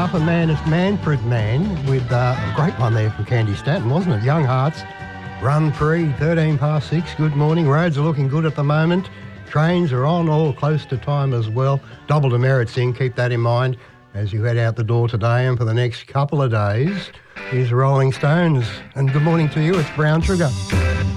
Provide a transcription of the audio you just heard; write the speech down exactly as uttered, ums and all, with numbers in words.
Up and Man, it's Manfred Man with uh, a great one there from Candy Stanton, wasn't it? Young Hearts, Run Free, thirteen past six. Good morning. Roads are looking good at the moment. Trains are on, all close to time as well. Double demerit Singh, keep that in mind as you head out the door today and for the next couple of days. Here's Rolling Stones. And good morning to you, it's Brown Sugar.